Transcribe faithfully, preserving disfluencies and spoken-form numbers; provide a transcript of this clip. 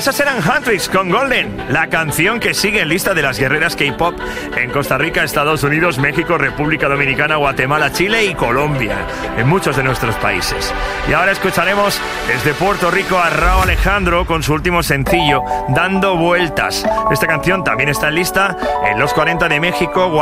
Esas eran Huntrix con Golden, la canción que sigue en lista de las guerreras K-pop en Costa Rica, Estados Unidos, México, República Dominicana, Guatemala, Chile y Colombia, en muchos de nuestros países. Y ahora escucharemos desde Puerto Rico a Rauw Alejandro con su último sencillo, Dando Vueltas. Esta canción también está en lista en los cuarenta de México, Guatemala,